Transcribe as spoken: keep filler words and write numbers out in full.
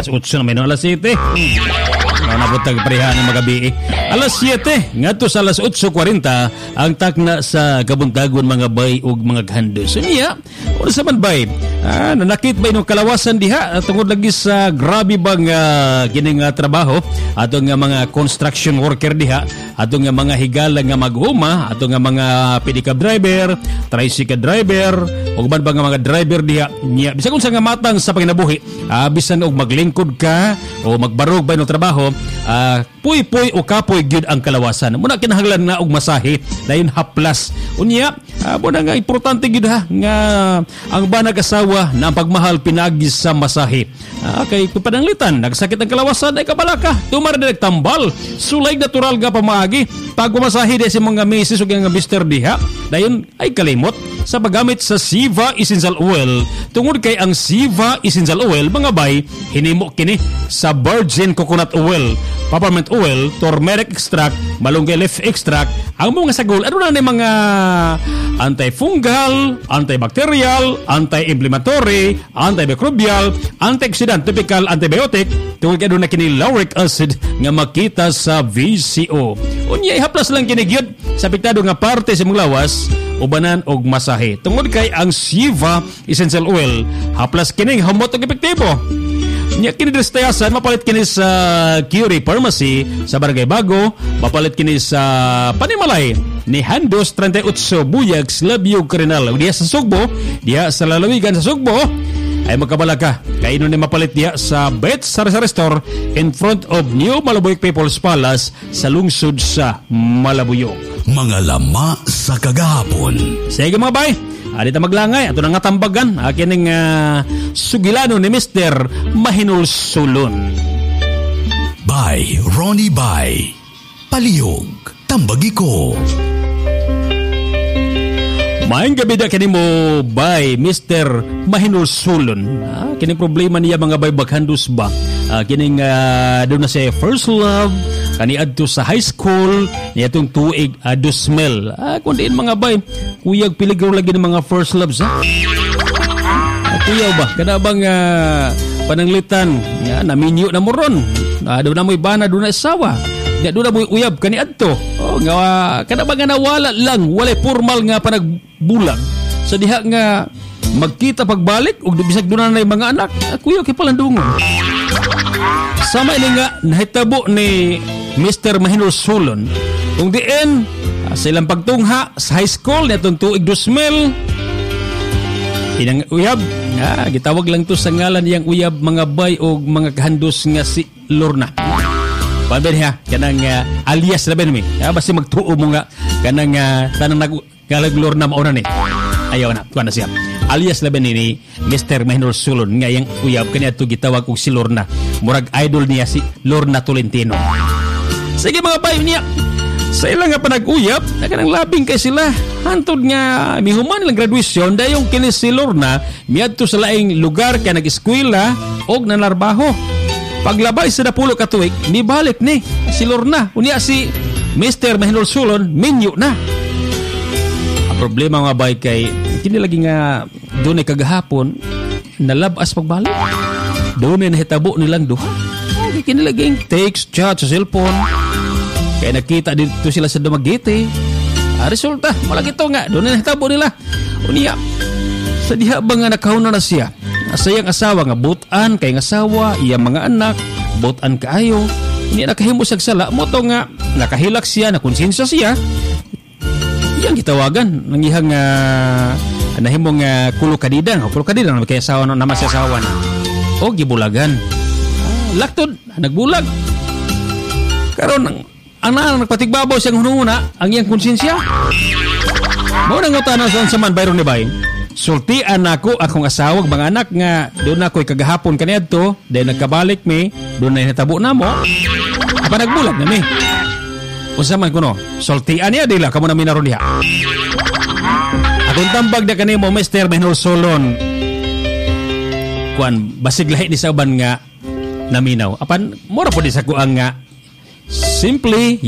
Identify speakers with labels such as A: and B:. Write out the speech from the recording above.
A: Utso na may no, alas siyete. Ano na po tagpareha ng magabi eh. Alas siyete, nga to sa alas eight forty ang takna sa kabuntagon mga bay o mga gandos. So niya, o sa man bay, ah, nanakit ba yung kalawasan diha tungod lagi sa grabe bang uh, kining uh, trabaho ato nga mga construction worker diha, ato nga mga higala nga maghuma, ato nga mga pedicab driver, tricycle driver, o man ba nga mga driver diha niya. Bisan kung sa nga matang sa panginabuhi, ah, bisan og maglingkod ka o magbarog ba yung trabaho, Uh, puy-puy o kapoy gyud ang kalawasan. Muna kinahanglan na og masahe dayon haplas. Unya, uh, muna nga importante gyud ha nga ang banag asawa na ang pagmahal pinagis sa masahe. Uh, kay pananglitan nagsakit ang kalawasan ay kabalaka. Tumar direk tambal. Sulay natural nga pamaagi. Pag masahe di sa mga misis ug nga mister diha, dayon ay kalimot sa paggamit sa Siva Essential Oil. Tungod kay ang Siva Essential Oil mga bay hinimo kini sa virgin coconut oil, peppermint oil, turmeric extract, malunggay leaf extract. Ang mga sagol, ano na ni mga antifungal, antibacterial, anti-inflammatory, antimicrobial, antioxidant, typical antibiotic, tungkol kaya doon na kini lauric acid nga makita sa V C O. Unya, ihaplas lang kinigyod sa apektado nga parte sa mga lawas, ubanan og masahe. Tungod kay ang Siva Essential Oil, haplas kining hamot og epektibo. Nya kini destayasan mapalit kini sa Curie Pharmacy sa Barangay Bago, mapalit kini sa Panimalay ni Handos thirty-eight Buyag Slabyog Carinal. Diya sa Sugbo, diya sa lalawigan sa Sugbo ay magkabala ka. Kaya ni mapalit diya sa Bet Sari-Sari Store in front of New Malabuyog People's Palace sa lungsod sa Malabuyog.
B: Mga lama sa kagahapon.
A: Sige mga bay, adita maglangay ato nang tambagan akin ng uh, sugilano ni mister Mahinul Sulon.
B: By Ronnie Bay. Palihog, tambagi ko.
A: Maayong gabi na kini mo by mister Mahinul Sulon. Ah, kining problema niya mga bay baghandos ba? Ah, kining uh, doon na siya first love, kani adto sa high school, niya itong tuig uh, dosmel. Ah, kundiin mga bay, kuyag piligro lagi ng mga first loves ha? Ah, kuyaw ba? Kada bang uh, pananglitan, ya, naminyo na mo ron. Ah, doon na mo'y bana, doon na isawa. Nga doon na mo'y uyab, kani adto. Oh, nga, kada bang nga nawala lang, walay formal nga panagbulag. Sa diha nga magkita pagbalik, o bisag doon na yung mga anak, ah, kuyaw kay palandungon. Sama ini nga nahitabo ni mister Mahinul Sulon kung diin uh, sa ilang pagtungha sa high school na itong tuig dosmel inang uyab nga uh, gitawag lang to sa ngalan niyang uyab mga bay o mga kahandos nga si Lorna. Paben ha kanang uh, alias laben mi uh, basi magtuo mo nga kanang uh, tanang nagalag Lorna mauna ni ayaw na tuwa na siya alias laban ni mister Mahinul Sulon nga yang uyab kaniya to gitawag og si Lorna. Murag idol niya si Lorna Tolentino. Sige mga bayo niya. Sa ilang nga panag-uyab, nakanang labing kay sila. Hantod nga mihuman lang graduation dayong kini si Lorna miadto sa laing lugar kay nag-eskwela og nanarbaho. Paglabay sa napulo ka tuig, nibalik ni si Lorna. Unya si mister Mahinul Sulon minyo na. Ang problema mga bay kay kini lagi nga doon ay kagahapon nalabas pagbalik. Doon ay nahitabo nilang duha. Ay, kini lagi text, chat sa cellphone. Kaya nakita dito sila sa Dumaguete. Ah, resulta, malagi ito nga. Doon ay nahitabo nila. Unya, sa diha ba nga nakahuna na siya? Asayang asawa nga butan kay nga asawa, iyang mga anak, butan kaayo. Hindi nakahimo siya sala. Moto nga, nakahilak siya, nakonsensya siya. Iyang gitawagan ng ihang uh, nahimong uh, kulo kadidang o kulo kadidang na kaya asawa naman siya asawa na o gibulagan ah, laktod nagbulag karon ang ana nagpatigbabaw siyang hununa ang iyang konsensya mo nang utana sa saman bayron ni bay sultian nako akong asawa mga anak nga doon na ko'y kagahapon kaniadto dahil nagkabalik mi doon na natabo na mo apa nagbulag na mi unsa man kuno sultian niya dila kamo na minaron diha. Akong tambag na kanimo mister Mahinul Sulon kuan basig lahi ni sa uban nga naminaw apan mura po di sa kuang nga simply